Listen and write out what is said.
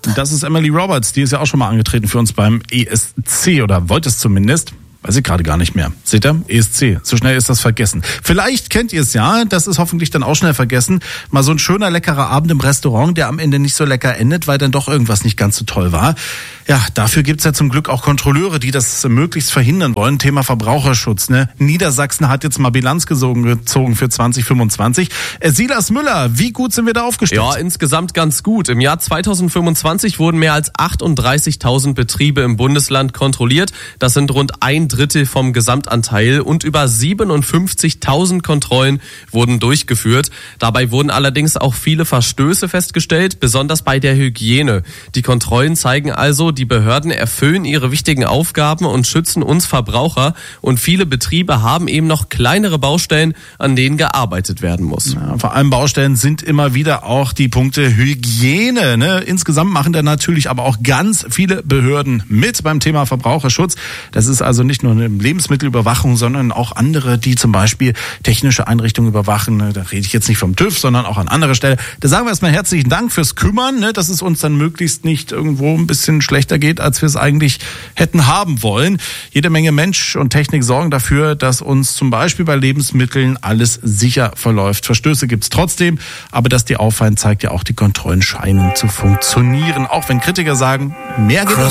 Das ist Emily Roberts, die ist ja auch schon mal angetreten für uns beim ESC oder wollte es zumindest. Weiß ich gerade gar nicht mehr. Seht ihr? ESC. So schnell ist das vergessen. Vielleicht kennt ihr es ja. Das ist hoffentlich dann auch schnell vergessen. Mal so ein schöner, leckerer Abend im Restaurant, der am Ende nicht so lecker endet, weil dann doch irgendwas nicht ganz so toll war. Ja, dafür gibt's ja zum Glück auch Kontrolleure, die das möglichst verhindern wollen. Thema Verbraucherschutz, ne? Niedersachsen hat jetzt mal Bilanz gezogen für 2025. Silas Müller, wie gut sind wir da aufgestellt? Ja, insgesamt ganz gut. Im Jahr 2025 wurden mehr als 38.000 Betriebe im Bundesland kontrolliert. Das sind rund 1/3 vom Gesamtanteil und über 57.000 Kontrollen wurden durchgeführt. Dabei wurden allerdings auch viele Verstöße festgestellt, besonders bei der Hygiene. Die Kontrollen zeigen also, die Behörden erfüllen ihre wichtigen Aufgaben und schützen uns Verbraucher. Und viele Betriebe haben eben noch kleinere Baustellen, an denen gearbeitet werden muss. Ja, vor allem Baustellen sind immer wieder auch die Punkte Hygiene. Ne? Insgesamt machen da natürlich aber auch ganz viele Behörden mit beim Thema Verbraucherschutz. Das ist also nicht nur eine Lebensmittelüberwachung, sondern auch andere, die zum Beispiel technische Einrichtungen überwachen. Da rede ich jetzt nicht vom TÜV, sondern auch an anderer Stelle. Da sagen wir erstmal herzlichen Dank fürs Kümmern, ne? Dass es uns dann möglichst nicht irgendwo ein bisschen schlechter geht, als wir es eigentlich hätten haben wollen. Jede Menge Mensch und Technik sorgen dafür, dass uns zum Beispiel bei Lebensmitteln alles sicher verläuft. Verstöße gibt's trotzdem, aber dass die auffallen, zeigt ja auch, die Kontrollen scheinen zu funktionieren. Auch wenn Kritiker sagen, mehr geht noch.